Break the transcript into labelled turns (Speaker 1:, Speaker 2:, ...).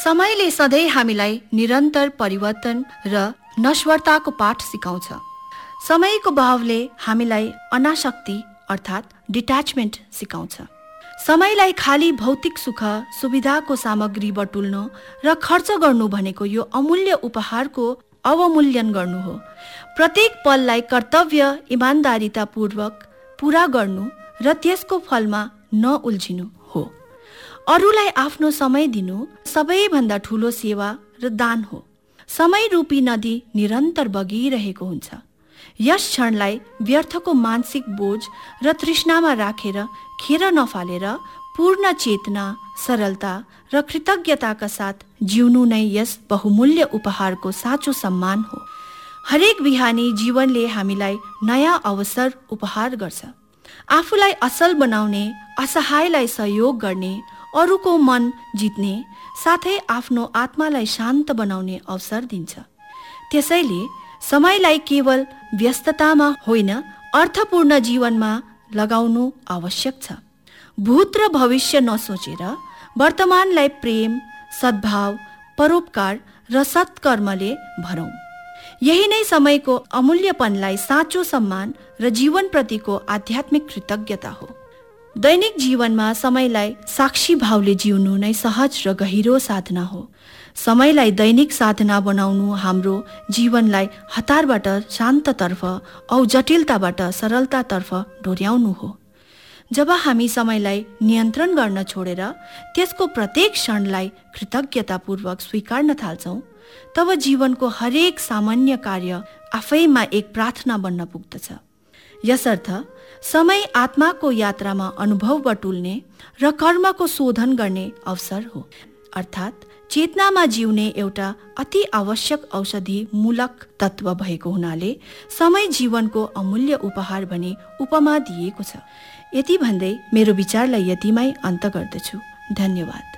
Speaker 1: समयले सधैँ हामीलाई निरन्तर परिवर्तन र नश्वरताको पाठ सिकाउँछ। समयको बहावले हामीलाई अनासक्ति अर्थात् डिट्याचमेन्ट सिकाउँछ। समयलाई खाली भौतिक सुख सुविधाको सामग्री बटुल्नु र खर्च गर्नु भनेको यो अमूल्य उपहारको अवमूल्यन गर्नु हो। प्रत्येक पललाई कर्तव्य इमान्दारितापूर्वक पूरा गर्नु र त्यसको फलमा नउल्झिनु हो। अरूलाई आफ्नो समय दिनु सबैभन्दा ठूलो सेवा र दान हो। समय रूपी नदी निरन्तर बगिरहेको हुन्छ। यस क्षणलाई व्यर्थको मानसिक बोझ र तृष्णामा राखेर खेर नफालेर पूर्ण चेतना, सरलता र कृतज्ञताका साथ जिउनु नै यस बहुमूल्य उपहारको साँचो सम्मान हो। हरेक बिहानी जीवनले हामीलाई नयाँ अवसर उपहार गर्छ। आफूलाई असल बनाउने, असहायलाई सहयोग गर्ने, अरूको मन जित्ने, साथै आफ्नो आत्मालाई शान्त बनाउने अवसर दिन्छ। त्यसैले समयलाई केवल व्यस्ततामा होइन, अर्थपूर्ण जीवनमा लगाउनु आवश्यक छ। भूत र भविष्य नसोचेर वर्तमानलाई प्रेम, सद्भाव, परोपकार र सत्कर्मले भरौँ। यही नै समयको अमूल्यपनलाई साँचो सम्मान र जीवनप्रतिको आध्यात्मिक कृतज्ञता हो। दैनिक जीवनमा समयलाई साक्षी भावले जिउनु नै सहज र गहिरो साधना हो। समयलाई दैनिक साधना बनाउनु हाम्रो जीवनलाई हतारबाट शान्ततर्फ औ जटिलताबाट सरलतातर्फ डोर्याउनु हो। जब हामी समयलाई नियन्त्रण गर्न छोडेर त्यसको प्रत्येक क्षणलाई कृतज्ञतापूर्वक स्वीकार्न थाल्छौँ, तब जीवनको हरेक सामान्य कार्य आफैमा एक प्रार्थना बन्न पुग्दछ। यसर्थ समय आत्माको यात्रामा अनुभव बटुल्ने र कर्मको शोधन गर्ने अवसर हो, अर्थात् चेतनामा जिउने एउटा अति आवश्यक औषधि मूलक तत्व भएको हुनाले समय जीवनको अमूल्य उपहार भनी उपमा दिएको छ। यति भन्दै मेरो विचारलाई यतिमै अन्त गर्दछु। धन्यवाद।